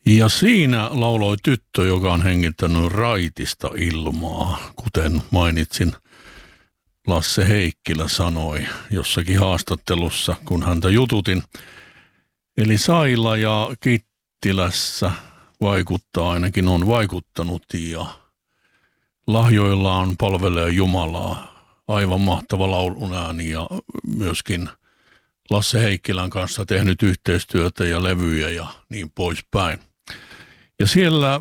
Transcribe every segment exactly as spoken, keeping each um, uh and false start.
Ja siinä lauloi tyttö, joka on hengittänyt raitista ilmaa, kuten mainitsin. Lasse Heikkilä sanoi jossakin haastattelussa, kun häntä jututin. Eli Saila ja Kittilässä vaikuttaa, ainakin on vaikuttanut ja lahjoillaan palvelee Jumalaa. Aivan mahtava laulun ääni ja myöskin Lasse Heikkilän kanssa tehnyt yhteistyötä ja levyjä ja niin poispäin. Ja siellä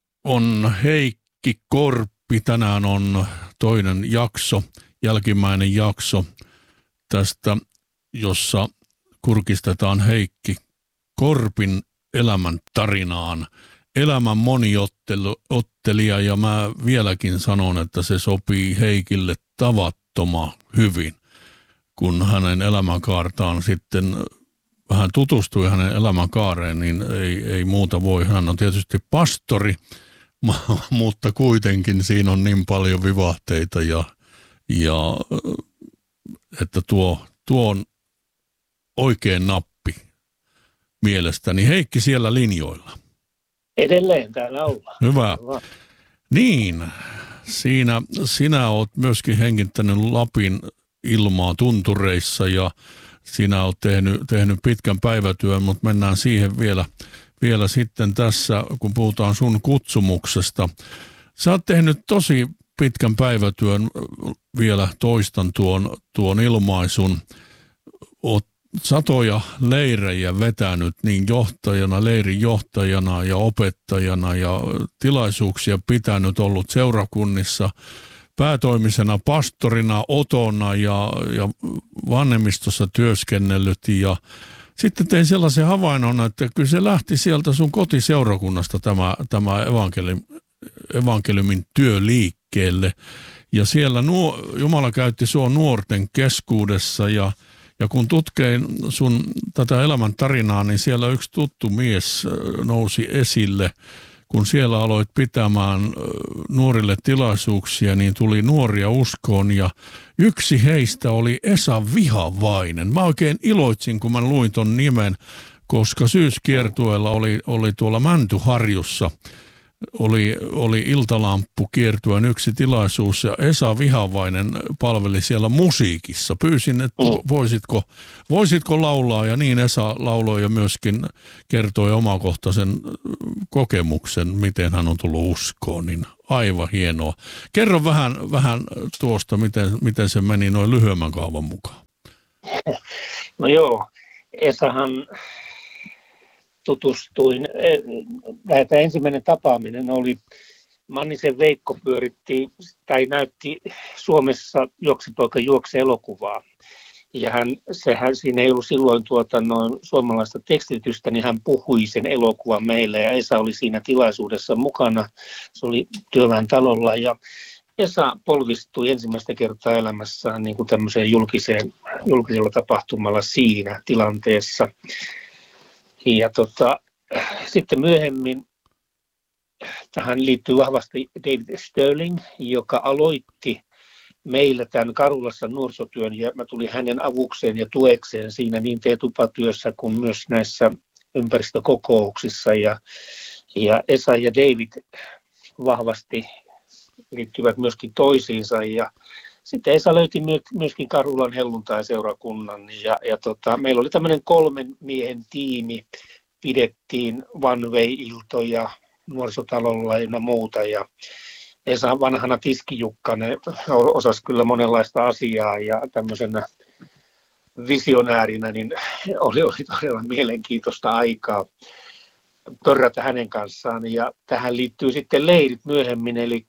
on Heikki Korppi, tänään on toinen jakso, jälkimmäinen jakso tästä, jossa kurkistetaan Heikki Korpin elämän tarinaan. Elämän moniottelija, ja mä vieläkin sanon, että se sopii Heikille tavattoman hyvin, kun hänen elämänkaartaan sitten vähän tutustui hänen elämänkaareen, niin ei, ei muuta voi. Hän on tietysti pastori, mutta kuitenkin siinä on niin paljon vivahteita, ja, ja että tuo, tuo on oikein nappi mielestäni. Heikki siellä linjoilla. Edelleen täällä ollaan. Hyvä. Niin, siinä sinä olet myöskin hengittänyt Lapin ilmaa tuntureissa ja sinä olet tehnyt, tehnyt pitkän päivätyön, mutta mennään siihen vielä, vielä sitten tässä, kun puhutaan sun kutsumuksesta. Sä oot tehnyt tosi pitkän päivätyön, vielä toistan tuon, tuon ilmaisun. Oot satoja leirejä vetänyt niin johtajana, leirin johtajana ja opettajana ja tilaisuuksia pitänyt, ollut seurakunnissa päätoimisena pastorina, otona ja, ja vanhemmistossa työskennellyt. Ja sitten tein sellaisen havainnon, että kyllä se lähti sieltä sun kotiseurakunnasta tämä, tämä evankelium, evankeliumin työ liikkeelle. Ja siellä nuo, Jumala käytti sua nuorten keskuudessa ja Ja kun tutkein sun tätä elämän tarinaa, niin siellä yksi tuttu mies nousi esille. Kun siellä aloit pitämään nuorille tilaisuuksia, niin tuli nuoria uskoon ja yksi heistä oli Esa Vihavainen. Mä oikein iloitsin, kun mä luin ton nimen, koska syyskiertueella oli, oli tuolla Mäntyharjussa. Oli, oli iltalamppu kiertueen yksi tilaisuus ja Esa Vihavainen palveli siellä musiikissa. Pyysin, että voisitko, voisitko laulaa, ja niin Esa lauloi ja myöskin kertoi omakohtaisen kokemuksen, miten hän on tullut uskoon, niin aivan hienoa. Kerro vähän, vähän tuosta, miten, miten se meni noin lyhyemmän kaavan mukaan. No joo, Esahan tutustuin. Tämä ensimmäinen tapaaminen oli, Mannisen Veikko pyöritti tai näytti Suomessa Juoksepoika juokse -elokuvaa. Ja hän, sehän, siinä ei ollut silloin tuota, noin suomalaista tekstitystä, niin hän puhui sen elokuvan meille ja Esa oli siinä tilaisuudessa mukana. Se oli Työväen talolla ja Esa polvistui ensimmäistä kertaa elämässään niin kuin tämmöiseen julkiseen, julkisella tapahtumalla siinä tilanteessa. Ja tota, sitten myöhemmin tähän liittyy vahvasti David Sterling, joka aloitti meillä tämän Karhulassa nuorisotyön, ja mä tulin hänen avukseen ja tuekseen siinä niin T-tupatyössä kuin myös näissä ympäristökokouksissa. Ja, ja Esa ja David vahvasti liittyvät myöskin toisiinsa. Ja sitten Esa löyti myöskin Karhulan helluntai-seurakunnan ja, ja tota, meillä oli tämmöinen kolmen miehen tiimi, pidettiin one way-iltoja nuorisotalolla ja muuta ja Esa vanhana tiskijukkana osasi kyllä monenlaista asiaa ja tämmöisenä visionäärinä niin oli, oli todella mielenkiintoista aikaa törrätä hänen kanssaan ja tähän liittyy sitten leirit myöhemmin, eli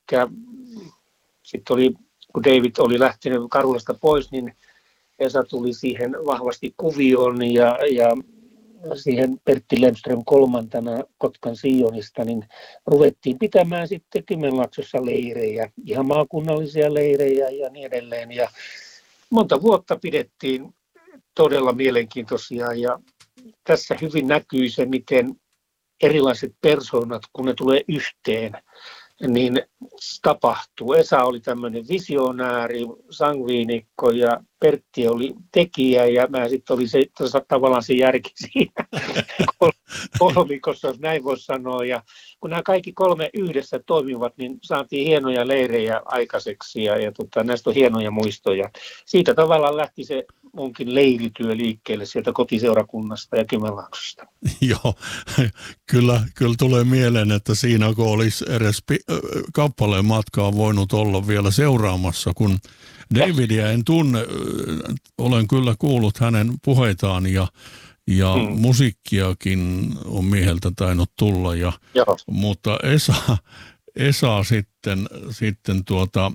sitten oli kun David oli lähtenyt Karhulasta pois, niin Esa tuli siihen vahvasti kuvioon ja, ja siihen Pertti Lemström kolmantena Kotkan Sionista, niin ruvettiin pitämään sitten Kymenlaaksossa leirejä, ihan maakunnallisia leirejä ja niin edelleen. Ja monta vuotta pidettiin todella mielenkiintoisia ja tässä hyvin näkyy se, miten erilaiset persoonat, kun ne tulee yhteen, niin tapahtuu. Esa oli tämmöinen visionääri, sangviinikko ja Pertti oli tekijä ja mä sitten olin se, tavallaan se järki siinä kolmikossa, jos näin voisi sanoa. Ja kun nämä kaikki kolme yhdessä toimivat, niin saatiin hienoja leirejä aikaiseksi ja, ja tota, näistä on hienoja muistoja. Siitä tavallaan lähti se munkin leirityö liikkeelle sieltä kotiseurakunnasta ja Kymenlaaksosta. Joo, kyllä, kyllä tulee mieleen, että siinä kun olisi edes pi- kappaleen matkaa voinut olla vielä seuraamassa, kun Davidia en tunne, olen kyllä kuullut hänen puheitaan ja, ja hmm. musiikkiakin on mieheltä tainnut tulla, ja, mutta Esa, Esa sitten, sitten tuota,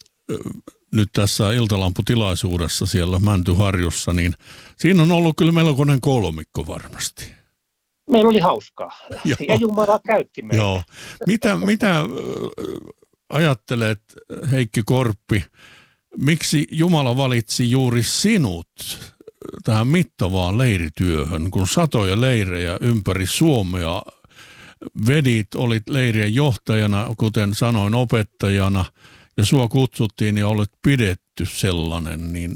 nyt tässä iltalamputilaisuudessa siellä Mäntyharjussa, niin siinä on ollut kyllä melkoinen kolmikko varmasti. Meillä oli hauskaa ja Jumala käytti meitä. Joo. Mitä, mitä ajattelet, Heikki Korppi, miksi Jumala valitsi juuri sinut tähän mittavaan leirityöhön, kun satoja leirejä ympäri Suomea vedit, olit leirien johtajana, kuten sanoin, opettajana, ja sua kutsuttiin ja olet pidetty sellainen, niin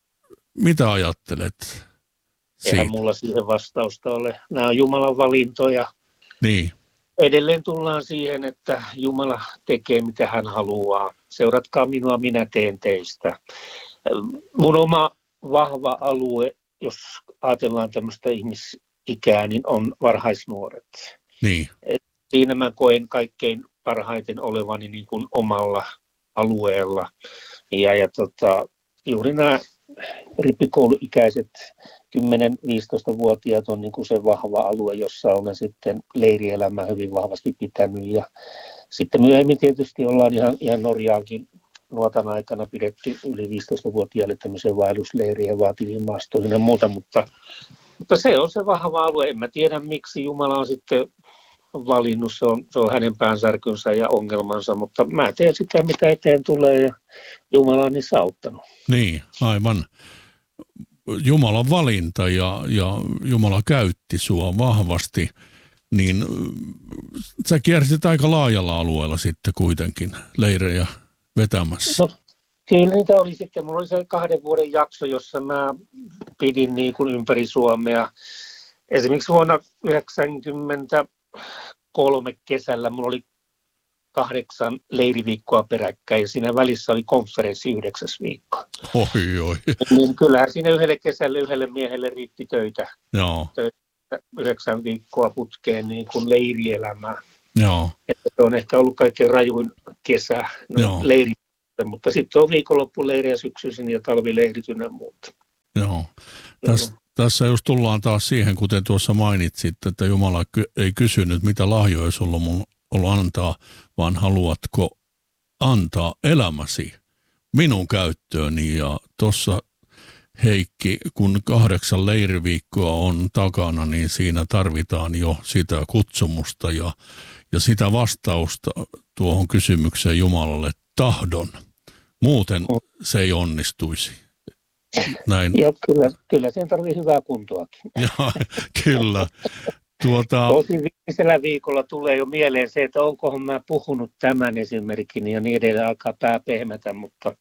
mitä ajattelet siitä? Eihän mulla siihen vastausta ole. Nämä on Jumalan valintoja. Niin. Edelleen tullaan siihen, että Jumala tekee mitä hän haluaa. Seuratkaa minua, minä teen teistä. Mun oma vahva alue, jos ajatellaan tämmöistä ihmisikää, niin on varhaisnuoret. Niin. Et siinä mä koen kaikkein parhaiten olevani niin kuin omalla alueella. Ja, ja tota, juuri nämä rippikouluikäiset kymmenen-viisitoista-vuotiaat on niin kuin se vahva alue, jossa olen sitten leirielämää hyvin vahvasti pitänyt. Ja sitten myöhemmin tietysti ollaan ihan, ihan Norjaankin nuotan aikana pidetty yli viisitoista-vuotiaille tämmöisiä vaellusleiriä vaativiin maastoihin ja muuta, mutta, mutta se on se vahva alue. En mä tiedä, miksi Jumala on sitten valinnut, se on, se on hänen päänsärkynsä ja ongelmansa, mutta mä teen sitä, mitä eteen tulee ja Jumala on niissä auttanut. Niin, aivan. Jumalan valinta ja, ja Jumala käytti sua vahvasti, niin sä kiersit aika laajalla alueella sitten kuitenkin leirejä vetämässä. No, kyllä niitä oli sitten. Mulla oli se kahden vuoden jakso, jossa mä pidin niin kuin ympäri Suomea. Esimerkiksi vuonna yhdeksänkymmentäkolme kesällä mulla oli kahdeksan leiriviikkoa peräkkäin ja siinä välissä oli konferenssi yhdeksäs viikko. Oi, oi. Niin kyllähän siinä yhdelle kesälle yhdelle miehelle riitti töitä. Joo. Töitä yhdeksän viikkoa putkeen niin kuin leirielämää. Joo. Että se on ehkä ollut kaikkein rajuin kesä no, leiri, mutta sitten on viikonloppuleiriä syksyisin ja talvileirit ynnä muuta. Joo. Täs, tässä just tullaan taas siihen, kuten tuossa mainitsit, että Jumala ei kysynyt, mitä lahjoja sulla on ollut antaa, vaan haluatko antaa elämäsi minun käyttööni. Ja tuossa Heikki, kun kahdeksan leiriviikkoa on takana, niin siinä tarvitaan jo sitä kutsumusta ja, ja sitä vastausta tuohon kysymykseen Jumalalle, tahdon. Muuten se ei onnistuisi. Näin. Joo, kyllä, kyllä siihen tarvitsee hyvää kuntoakin. Ja, kyllä. Tuota... Tosin viimeisellä viikolla tulee jo mieleen se, että onkohan mä puhunut tämän esimerkin ja niin edelleen alkaa pää pehmätä, mutta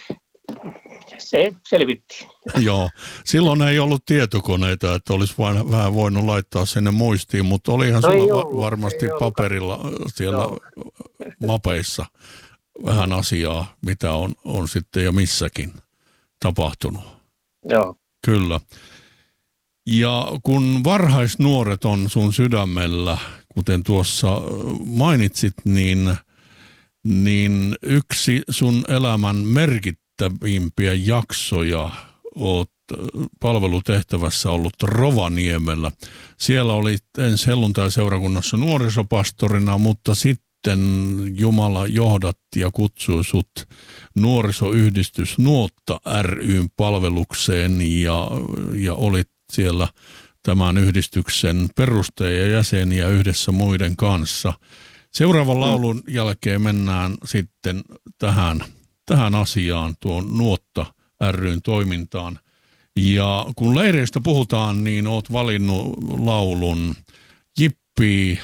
se selvitti. Joo, silloin ei ollut tietokoneita, että olisi vain vähän voinut laittaa sinne muistiin, mutta olihan no sulla ollut, varmasti paperilla siellä no. mapeissa vähän asiaa, mitä on, on sitten ja missäkin tapahtunut. Joo. Kyllä. Ja kun varhaisnuoret on sun sydämellä, kuten tuossa mainitsit, niin, niin yksi sun elämän merkittävimpiä jaksoja oot palvelutehtävässä ollut Rovaniemellä. Siellä olit ensin helluntai-seurakunnassa nuorisopastorina, mutta sitten Jumala johdatti ja kutsui sut nuorisoyhdistys Nuotta ry:n palvelukseen ja, ja olit siellä tämän yhdistyksen perustaja ja jäseniä yhdessä muiden kanssa. Seuraavan laulun jälkeen mennään sitten tähän, tähän asiaan, tuon Nuotta ry:n toimintaan. Ja kun leireistä puhutaan, niin oot valinnut laulun Jippii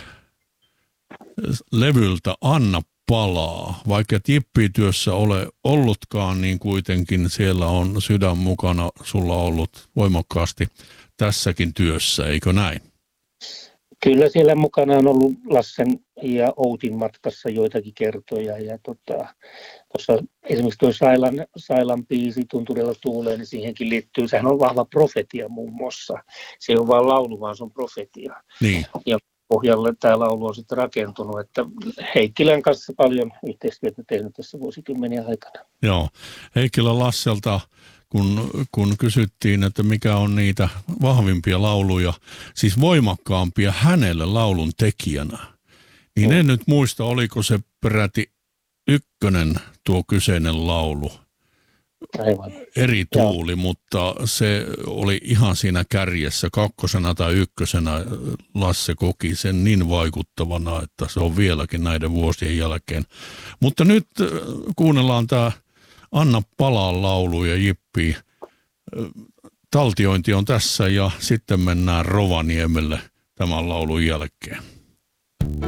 levyltä Anna palaa. Vaikka et Jippii-työssä ole ollutkaan, niin kuitenkin siellä on sydän mukana sulla ollut voimakkaasti tässäkin työssä, eikö näin? Kyllä siellä mukana on ollut Lassen ja Outin matkassa joitakin kertoja. Ja tota, tuossa esimerkiksi tuo Sailan, Sailan biisi Tunturilla tuulee, niin siihenkin liittyy. Sehän on vahva profetia muun muassa. Se ei ole vain laulu, vaan se on profetia. Niin. Ja pohjalle tämä laulu on sitten rakentunut, että Heikkilän kanssa paljon yhteistyötä tehnyt tässä vuosikymmeniä aikana. Joo. Heikkilä Lasselta, kun, kun kysyttiin, että mikä on niitä vahvimpia lauluja, siis voimakkaampia hänelle laulun tekijänä, niin en nyt muista, oliko se peräti ykkönen tuo kyseinen laulu. Aivan. Eri tuuli, Joo. mutta se oli ihan siinä kärjessä, kakkosena tai ykkösenä. Lasse koki sen niin vaikuttavana, että se on vieläkin näiden vuosien jälkeen. Mutta nyt kuunnellaan tämä Anna palaa laulu ja Jippi. Taltiointi on tässä ja sitten mennään Rovaniemelle tämän laulun jälkeen.